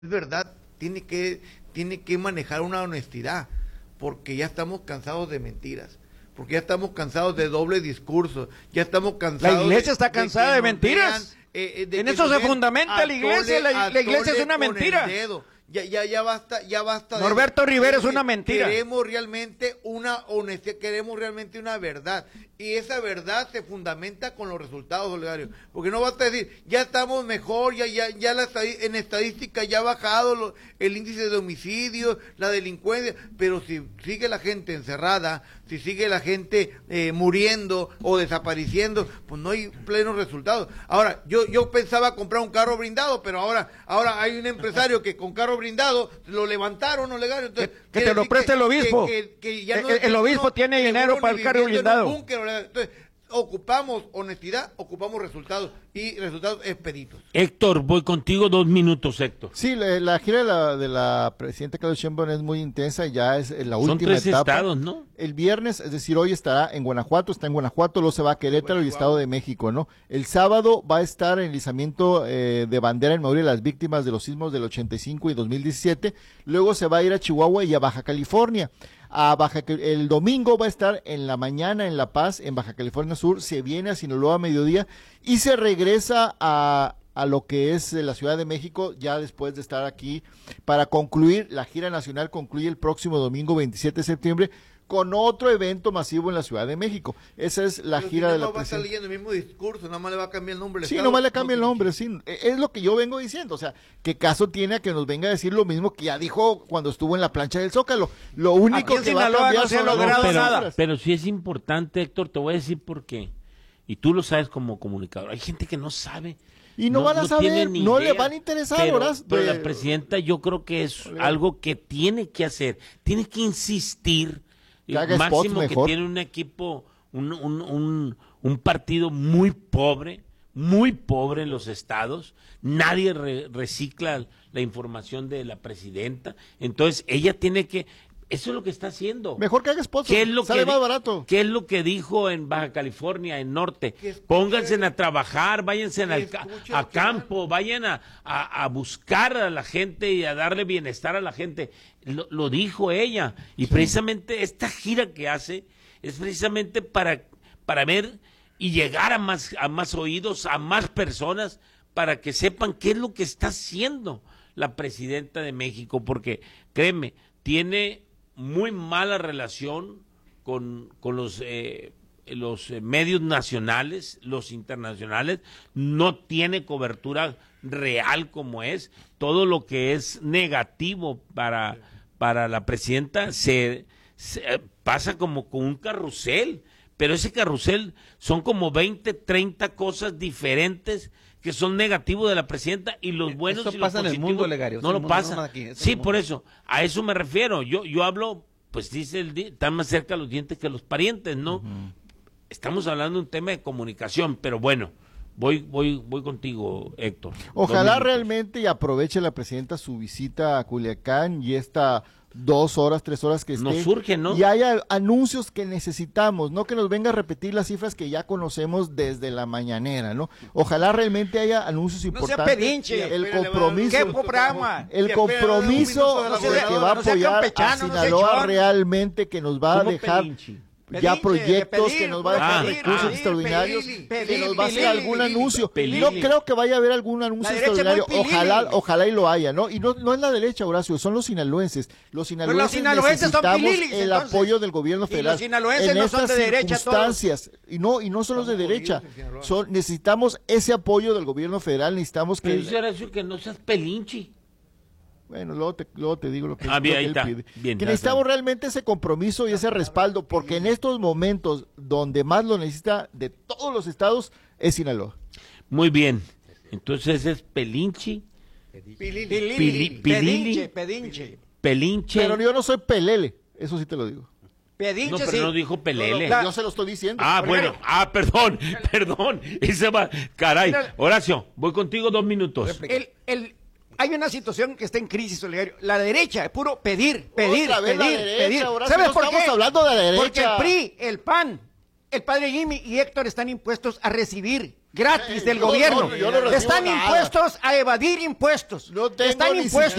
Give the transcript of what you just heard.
verdad, tiene que manejar una honestidad, porque ya estamos cansados de mentiras, porque ya estamos cansados de doble discurso, ya estamos cansados. La iglesia está cansada de mentiras. En eso se fundamenta la iglesia. La iglesia es una mentira. Ya basta. Norberto Rivera es una mentira. Queremos realmente una honestidad, queremos realmente una verdad. Y esa verdad se fundamenta con los resultados, Olegario. Porque no basta decir, ya estamos mejor, en estadística ya ha bajado el índice de homicidios, la delincuencia. Pero si sigue la gente encerrada, si sigue la gente muriendo o desapareciendo, pues no hay plenos resultados. Ahora, yo pensaba comprar un carro blindado, pero ahora hay un empresario que con carro blindado lo levantaron, Olegario. Entonces, que te lo preste el obispo. Que ya no, el obispo tiene dinero para el carro blindado. Entonces, ocupamos honestidad, ocupamos resultados y resultados expeditos. Héctor, voy contigo 2 minutos, Héctor. Sí, la gira de la presidenta Claudia Sheinbaum es muy intensa y ya es la última etapa. Son 3 estados, ¿no? El viernes, es decir, hoy está en Guanajuato, luego se va a Querétaro y Estado de México, ¿no? El sábado va a estar en el izamiento de bandera en memoria de las víctimas de los sismos del 85 y 2017, luego se va a ir a Chihuahua y a Baja California. El domingo va a estar en la mañana en La Paz, en Baja California Sur, se viene a Sinaloa a mediodía y se regresa a lo que es la Ciudad de México ya después de estar aquí para concluir, la gira nacional concluye el próximo domingo 27 de septiembre con otro evento masivo en la Ciudad de México. Esa es la gira de la presidenta. Va a estar leyendo el mismo discurso, nada más le va a cambiar el nombre. Sí, nomás le cambia el nombre, sí. Es lo que yo vengo diciendo, o sea, ¿qué caso tiene a que nos venga a decir lo mismo que ya dijo cuando estuvo en la plancha del Zócalo? Lo único que va a cambiar no se ha logrado nada. Pero sí es importante, Héctor, te voy a decir por qué. Y tú lo sabes como comunicador. Hay gente que no sabe. Y no van a saber, no le van a interesar, Horacio. Pero la presidenta yo creo que es algo que tiene que hacer. Tiene que insistir. Máximo que tiene un equipo, un partido muy pobre en los estados, nadie recicla la información de la presidenta, entonces ella tiene que, eso es lo que está haciendo. Mejor que haga spots, sale más barato. ¿Qué es lo que dijo en Baja California, en Norte? Pónganse a trabajar, váyanse a campo, vayan a buscar a la gente y a darle bienestar a la gente. Lo dijo ella. Y precisamente esta gira que hace es precisamente para ver y llegar a más oídos, a más personas, para que sepan qué es lo que está haciendo la presidenta de México. Porque, créeme, tiene muy mala relación con los medios nacionales, los internacionales, no tiene cobertura real como es. Todo lo que es negativo para la presidenta se pasa como con un carrusel, pero ese carrusel son como 20, 30 cosas diferentes que son negativos de la presidenta y los buenos eso y los pasa positivos en el mundo, Olegario. no lo pasa. No aquí, sí, por eso, a eso me refiero. Yo hablo, pues dice están más cerca los dientes que los parientes, ¿no? Uh-huh. Estamos hablando de un tema de comunicación, pero bueno, voy contigo, Héctor. Ojalá realmente y aproveche la presidenta su visita a Culiacán y esta 2 horas, 3 horas que esté. Nos surge, ¿no? Y haya anuncios que necesitamos, no que nos venga a repetir las cifras que ya conocemos desde la mañanera, ¿no? Ojalá realmente haya anuncios importantes. No sea pedinche. El compromiso. ¿Qué programa? El compromiso de que va a apoyar a Sinaloa realmente, que nos va a dejar ya proyectos, que nos va a dejar recursos extraordinarios, que nos va a hacer algún anuncio. No creo que vaya a haber algún anuncio extraordinario, ojalá y lo haya, ¿no? Y no es la derecha, Horacio, son los sinaloenses. Los sinaloenses necesitamos el apoyo del gobierno federal. Los sinaloenses no son de derecha todos. Y no son los de derecha. Necesitamos ese apoyo del gobierno federal, necesitamos que... Pero dice Horacio que no seas pelinchi. Bueno, luego te digo lo que, bien, él pide. Que necesitamos realmente ese compromiso y ese respaldo, porque en estos momentos donde más lo necesita de todos los estados es Sinaloa. Muy bien. Entonces es Pelinchi. Pedinche. Pelinche. Pero yo no soy pelele, eso sí te lo digo. Pedinche, no, pero sí. No dijo pelele. Yo se lo estoy diciendo. Bueno. Perdón. Ese va. Caray. Horacio, voy contigo 2 minutos. Hay una situación que está en crisis, Olegario. La derecha es puro pedir. ¿Sabes por qué? Estamos hablando de la derecha. Porque el PRI, el PAN, el padre Jimmy y Héctor están impuestos a recibir. gratis del gobierno. No, yo no están nada. impuestos a evadir impuestos. No tengo están ni impuestos